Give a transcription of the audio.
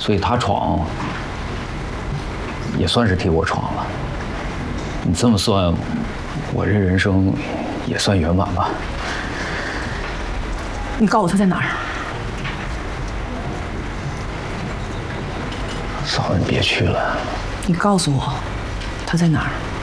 所以他闯，也算是替我闯了。你这么算，我这人生也算圆满吧。 你告诉我他在哪儿？ 嫂子，你别去了。 你告诉我他在哪儿？